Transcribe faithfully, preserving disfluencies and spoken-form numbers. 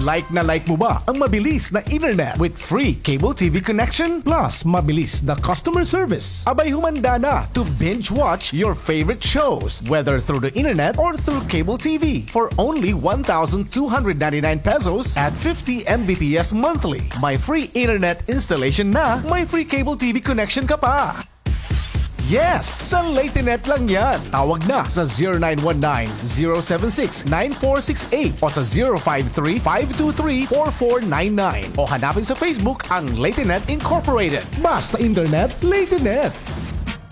Like na like mo ba ang mabilis na internet with free cable T V connection? Plus, mabilis na customer service. Abay humanda na to binge watch your favorite shows, whether through the internet or through cable T V for only one thousand two hundred ninety-nine pesos at fifty megabits per second monthly. May free internet installation na, may free cable T V connection ka pa. Yes! Sa LateNet lang yan. Tawag na sa zero nine one nine, zero seven six, nine four six eight o sa zero five three, five two three, four four nine nine o hanapin sa Facebook ang LateNet Incorporated. Basta internet, LateNet!